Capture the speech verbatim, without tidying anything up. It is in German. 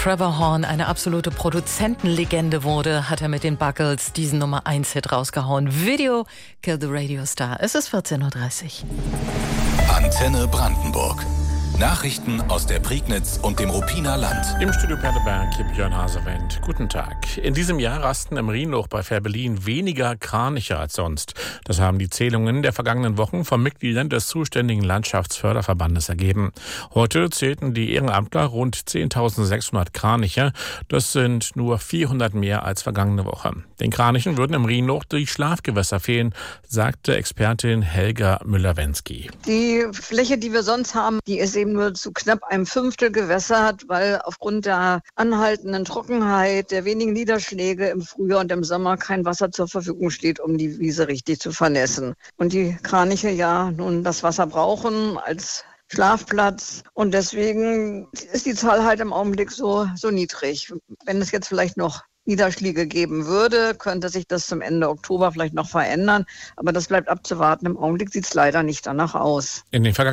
Trevor Horn eine absolute Produzentenlegende wurde, hat er mit den Buggles diesen Nummer eins Hit rausgehauen. Video Kill the Radio Star. Es ist vierzehn Uhr dreißig. Antenne Brandenburg. Nachrichten aus der Prignitz und dem Ruppiner Land. Im Studio Perleberg hier Björn Hasewendt. Guten Tag. In diesem Jahr rasten im Rheinloch bei Fehrbellin weniger Kraniche als sonst. Das haben die Zählungen der vergangenen Wochen von Mitgliedern des zuständigen Landschaftsförderverbandes ergeben. Heute zählten die Ehrenamtler rund zehntausendsechshundert Kraniche. Das sind nur vierhundert mehr als vergangene Woche. Den Kranichen würden im Rheinloch die Schlafgewässer fehlen, sagte Expertin Helga Müller-Wensky. Die Fläche, die wir sonst haben, die ist eben nur zu knapp einem Fünftel gewässert, weil aufgrund der anhaltenden Trockenheit, der wenigen Niederschläge im Frühjahr und im Sommer kein Wasser zur Verfügung steht, um die Wiese richtig zu vernässen. Und die Kraniche ja nun das Wasser brauchen als Schlafplatz und deswegen ist die Zahl halt im Augenblick so, so niedrig. Wenn es jetzt vielleicht noch Niederschläge geben würde, könnte sich das zum Ende Oktober vielleicht noch verändern, aber das bleibt abzuwarten. Im Augenblick sieht es leider nicht danach aus. In den vergangenen